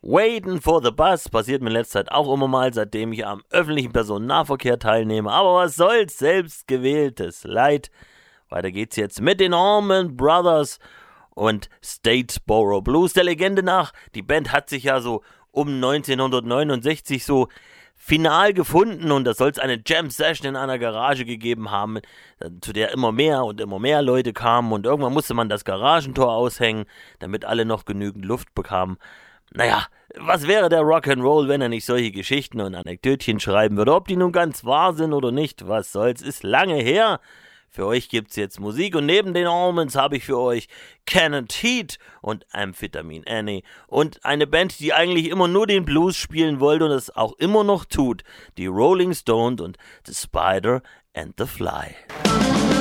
Waiting for the Bus passiert mir in letzter Zeit auch immer mal, seitdem ich am öffentlichen Personennahverkehr teilnehme. Aber was soll's, selbstgewähltes Leid. Weiter geht's jetzt mit den Allman Brothers und Statesboro Blues. Der Legende nach, die Band hat sich ja so um 1969 so final gefunden und da soll es eine Jam-Session in einer Garage gegeben haben, zu der immer mehr Leute kamen und irgendwann musste man das Garagentor aushängen, damit alle noch genügend Luft bekamen. Naja, was wäre der Rock'n'Roll, wenn er nicht solche Geschichten und Anekdötchen schreiben würde? Ob die nun ganz wahr sind oder nicht, was soll's, ist lange her. Für euch gibt's jetzt Musik und neben den Allmans habe ich für euch Canned Heat und Amphetamine Annie und eine Band, die eigentlich immer nur den Blues spielen wollte und es auch immer noch tut, die Rolling Stones und The Spider and the Fly.